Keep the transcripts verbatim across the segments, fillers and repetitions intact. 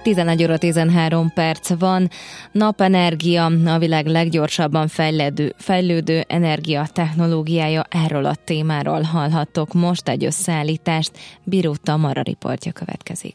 tizenegy óra tizenhárom perc van. Napenergia a világ leggyorsabban fejlődő, fejlődő energia technológiája. Erről a témáról hallhattok most egy összeállítást. Bíró Tamara riportja következik.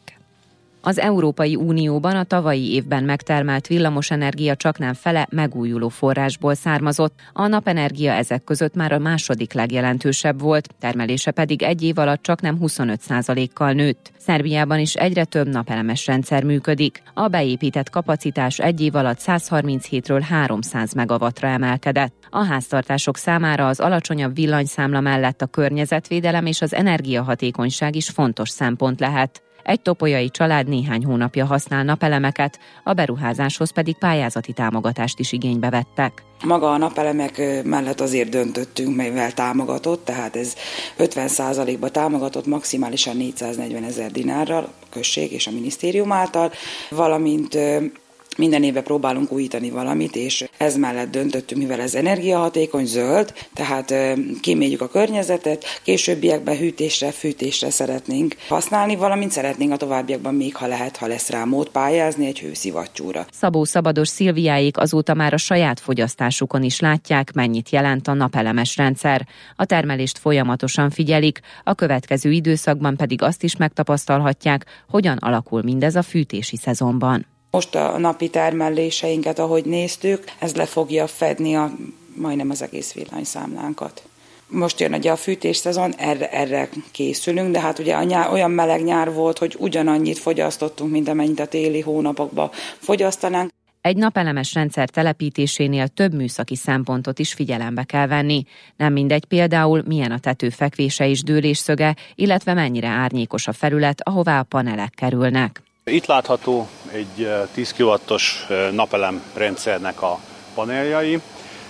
Az Európai Unióban a tavalyi évben megtermelt villamosenergia csaknem fele megújuló forrásból származott, a napenergia ezek között már a második legjelentősebb volt, termelése pedig egy év alatt csaknem huszonöt százalékkal nőtt. Szerbiában is egyre több napelemes rendszer működik. A beépített kapacitás egy év alatt százharminchétről háromszáz megawattra emelkedett. A háztartások számára az alacsonyabb villanyszámla mellett a környezetvédelem és az energiahatékonyság is fontos szempont lehet. Egy topolyai család néhány hónapja használ napelemeket, a beruházáshoz pedig pályázati támogatást is igénybe vettek. Maga a napelemek mellett azért döntöttünk, mivel támogatott, tehát ez ötven százalékba támogatott, maximálisan négyszáznegyven ezer dinárral, a község és a minisztérium által, valamint minden évben próbálunk újítani valamit, és ez mellett döntöttünk, mivel ez energiahatékony, zöld, tehát kíméljük a környezetet, későbbiekben hűtésre, fűtésre szeretnénk használni, valamint szeretnénk a továbbiakban még, ha lehet, ha lesz rá mód pályázni egy hőszivattyúra. Szabó Szabados Szilviáik azóta már a saját fogyasztásukon is látják, mennyit jelent a napelemes rendszer. A termelést folyamatosan figyelik, a következő időszakban pedig azt is megtapasztalhatják, hogyan alakul mindez a fűtési szezonban. Most a napi termeléseinket, ahogy néztük, ez le fogja fedni a, majdnem az egész villanyszámlánkat. Most jön ugye a fűtésszezon, erre, erre készülünk, de hát ugye a nyár, olyan meleg nyár volt, hogy ugyanannyit fogyasztottunk, mint amennyit a téli hónapokban fogyasztanánk. Egy napelemes rendszer telepítésénél több műszaki szempontot is figyelembe kell venni. Nem mindegy például, milyen a tető fekvése és dőlésszöge, illetve mennyire árnyékos a felület, ahová a panelek kerülnek. Itt látható egy tíz kilowattos napelem rendszernek a paneljai.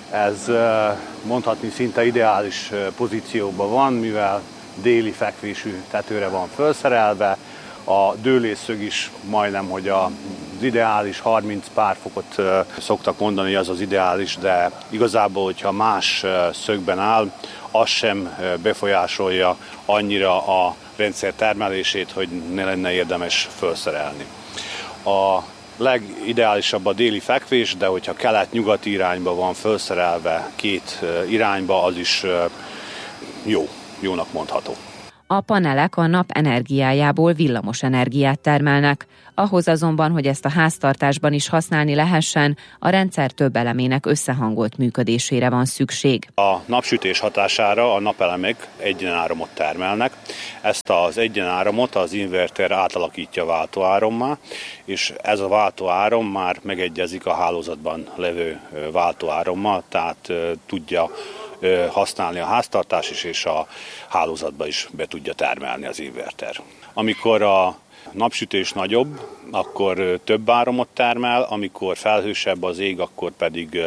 Ez mondhatni szinte ideális pozícióban van, mivel déli fekvésű tetőre van felszerelve. A dőlésszög is majdnem, hogy az ideális harminc pár fokot szoktak mondani, az az ideális, de igazából, hogyha más szögben áll, az sem befolyásolja annyira a rendszer termelését, hogy ne lenne érdemes felszerelni. A legideálisabb a déli fekvés, de hogyha kelet-nyugati irányba van felszerelve két irányba, az is jó, jónak mondható. A panelek a nap energiájából villamos energiát termelnek. Ahhoz azonban, hogy ezt a háztartásban is használni lehessen, a rendszer több elemének összehangolt működésére van szükség. A napsütés hatására a napelemek egyenáramot termelnek. Ezt az egyenáramot az inverter átalakítja váltóárammá, és ez a váltóáram már megegyezik a hálózatban levő váltóárammal, tehát tudja használni a háztartás is, és a hálózatba is be tudja termelni az inverter. Amikor a napsütés nagyobb, akkor több áramot termel, amikor felhősebb az ég, akkor pedig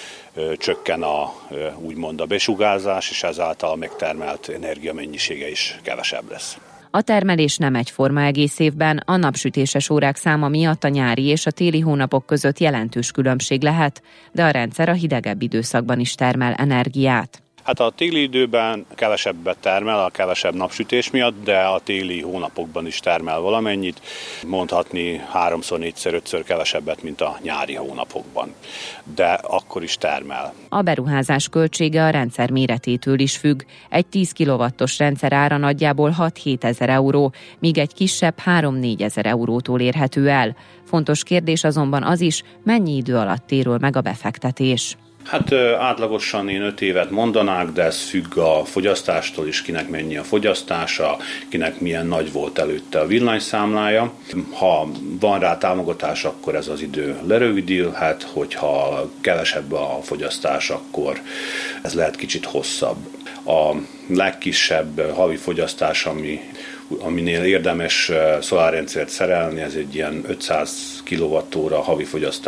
csökken a, úgymond a besugárzás, és ezáltal a megtermelt energia mennyisége is kevesebb lesz. A termelés nem egyforma egész évben, a napsütéses órák száma miatt a nyári és a téli hónapok között jelentős különbség lehet, de a rendszer a hidegebb időszakban is termel energiát. Hát a téli időben kevesebbet termel, a kevesebb napsütés miatt, de a téli hónapokban is termel valamennyit, mondhatni háromszor, négyszer, ötször kevesebbet, mint a nyári hónapokban, de akkor is termel. A beruházás költsége a rendszer méretétől is függ. Egy tíz kilowattos rendszer ára nagyjából hat-hét ezer euró, míg egy kisebb három-négy ezer eurótól érhető el. Fontos kérdés azonban az is, mennyi idő alatt térül meg a befektetés. Hát átlagosan én öt évet mondanák, de ez függ a fogyasztástól is, kinek mennyi a fogyasztása, kinek milyen nagy volt előtte a villanyszámlája. Ha van rá támogatás, akkor ez az idő lerövidülhet, hogyha kevesebb a fogyasztás, akkor ez lehet kicsit hosszabb. A legkisebb havi fogyasztás, ami, aminél érdemes szolárrendszert szerelni, ez egy ilyen ötszáz kilowattóra havi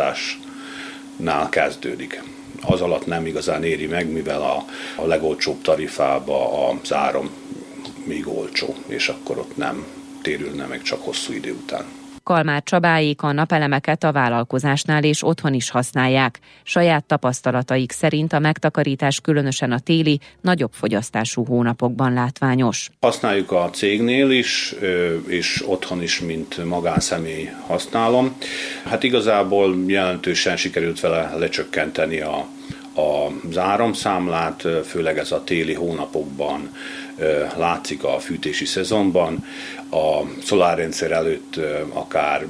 fogyasztásnál kezdődik. Az alatt nem igazán éri meg, mivel a, a legolcsóbb tarifába az áram még olcsó, és akkor ott nem térülne meg csak hosszú idő után. Kalmár Csabáék a napelemeket a vállalkozásnál és otthon is használják. Saját tapasztalataik szerint a megtakarítás különösen a téli, nagyobb fogyasztású hónapokban látványos. Használjuk a cégnél is, és otthon is, mint magánszemély használom. Hát igazából jelentősen sikerült vele lecsökkenteni a az áramszámlát, főleg ez a téli hónapokban látszik a fűtési szezonban. A szolárrendszer előtt akár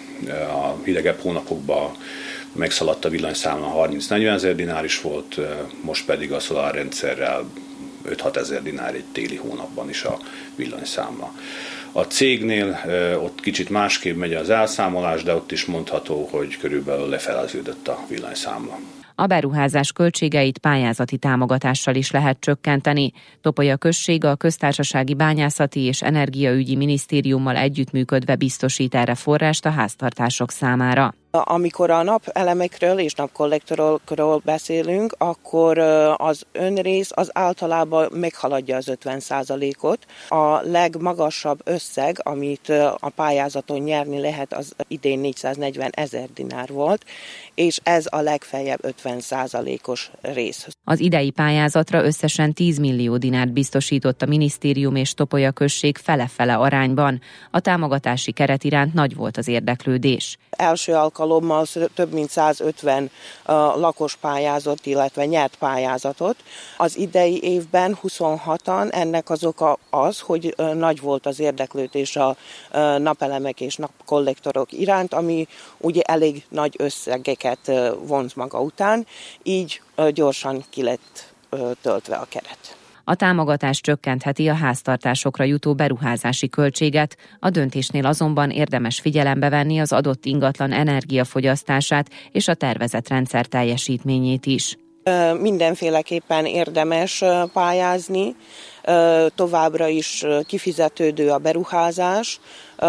a hidegebb hónapokban megszaladt a villanyszámla, harminc-negyven ezer dinár is volt, most pedig a szolárrendszerrel öt-hat ezer dinár egy téli hónapban is a villanyszámla. A cégnél ott kicsit másképp megy az elszámolás, de ott is mondható, hogy körülbelül lefeleződött a villanyszámla. A beruházás költségeit pályázati támogatással is lehet csökkenteni. Topolya község a Köztársasági Bányászati és Energiaügyi Minisztériummal együttműködve biztosít erre forrást a háztartások számára. Amikor a napelemekről és napkollektorokról beszélünk, akkor az önrész az általában meghaladja az ötven százalékot. A legmagasabb összeg, amit a pályázaton nyerni lehet, az idén négyszáznegyven ezer dinár volt, és ez a legfeljebb ötven százalékos rész. Az idei pályázatra összesen tíz millió dinárt biztosított a minisztérium és Topolya község fele-fele arányban. A támogatási keret iránt nagy volt az érdeklődés. Első alkalommal több mint százötven uh, lakos pályázott, illetve nyert pályázatot. Az idei évben huszonhatan, ennek az oka az, hogy uh, nagy volt az érdeklődés a uh, napelemek és napkollektorok iránt, ami ugye elég nagy összegeket uh, vonz maga után, így uh, gyorsan ki lett uh, töltve a keret. A támogatás csökkentheti a háztartásokra jutó beruházási költséget, a döntésnél azonban érdemes figyelembe venni az adott ingatlan energiafogyasztását és a tervezett rendszer teljesítményét is. Mindenféleképpen érdemes pályázni, továbbra is kifizetődő a beruházás,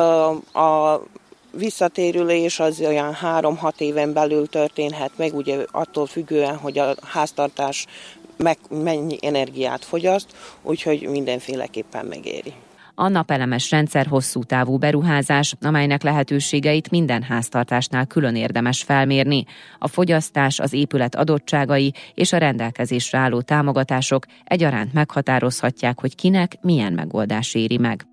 a visszatérülés az olyan három-hat éven belül történhet meg, ugye attól függően, hogy a háztartás meg mennyi energiát fogyaszt, úgyhogy mindenféleképpen megéri. A napelemes rendszer hosszú távú beruházás, amelynek lehetőségeit minden háztartásnál külön érdemes felmérni. A fogyasztás, az épület adottságai és a rendelkezésre álló támogatások egyaránt meghatározhatják, hogy kinek milyen megoldás éri meg.